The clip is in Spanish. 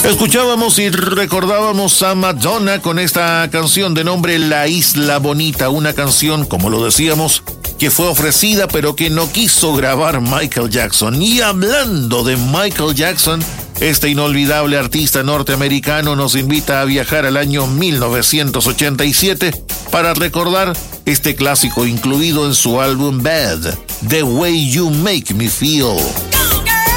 Escuchábamos y recordábamos a Madonna con esta canción de nombre La Isla Bonita, una canción, como lo decíamos, que fue ofrecida pero que no quiso grabar Michael Jackson. Y hablando de Michael Jackson, este inolvidable artista norteamericano nos invita a viajar al año 1987 para recordar este clásico incluido en su álbum Bad, The Way You Make Me Feel.